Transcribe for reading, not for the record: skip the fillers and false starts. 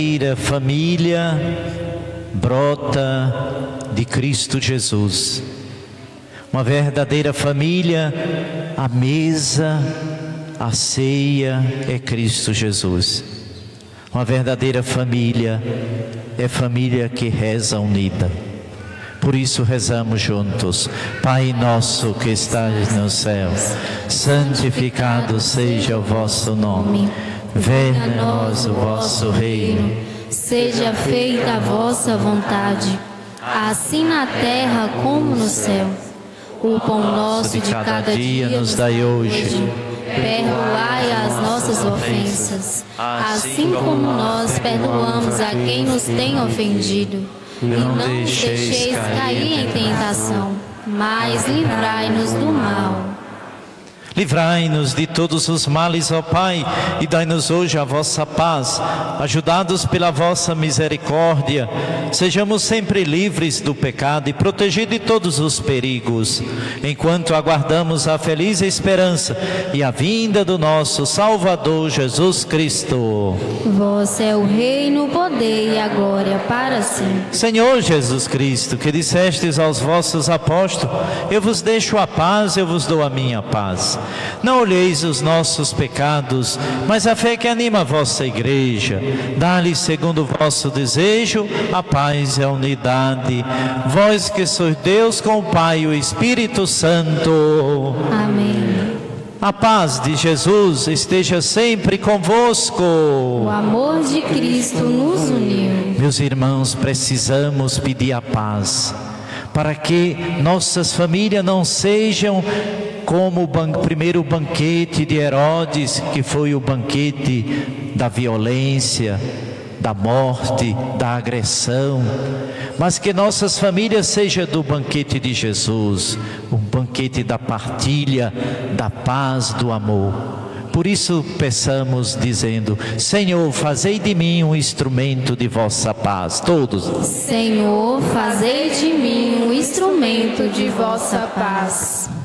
Família brota de Cristo Jesus. Uma verdadeira família, a mesa, a ceia é Cristo Jesus. Uma verdadeira família é família que reza unida. Por isso rezamos juntos. Pai nosso que estás no céu, santificado seja o vosso nome. Venha a nós o vosso reino. Seja feita a vossa vontade, assim na terra como no céu. O pão nosso de cada dia nos dai hoje. Perdoai as nossas ofensas, assim como nós perdoamos a quem nos tem ofendido. E não nos deixeis cair em tentação, mas livrai-nos do mal. Livrai-nos de todos os males, ó Pai, e dai-nos hoje a vossa paz. Ajudados pela vossa misericórdia, sejamos sempre livres do pecado e protegidos de todos os perigos, enquanto aguardamos a feliz esperança e a vinda do nosso Salvador Jesus Cristo. Vosso é o reino, o poder e a glória para sempre. Senhor Jesus Cristo, que dissestes aos vossos apóstolos: eu vos deixo a paz, eu vos dou a minha paz. Não olheis os nossos pecados, mas a fé que anima a vossa igreja. Dá-lhe, segundo o vosso desejo, a paz e a unidade. Vós que sois Deus com o Pai e o Espírito Santo. Amém. A paz de Jesus esteja sempre convosco. O amor de Cristo nos uniu. Meus irmãos, precisamos pedir a paz, para que nossas famílias não sejam como o primeiro banquete de Herodes, que foi o banquete da violência, da morte, da agressão, mas que nossas famílias sejam do banquete de Jesus, um banquete da partilha, da paz, do amor. Por isso peçamos dizendo: Senhor, fazei de mim um instrumento de vossa paz. Todos. Senhor, fazei de mim um instrumento de vossa paz.